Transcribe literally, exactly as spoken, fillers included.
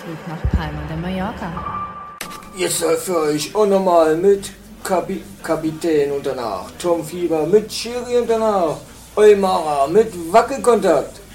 Ausflug nach Palma de Mallorca. Jetzt soll für euch auch nochmal mit Kapi Kapitän und danach Tom Fieber mit Schiri und danach Eumara mit Wackelkontakt.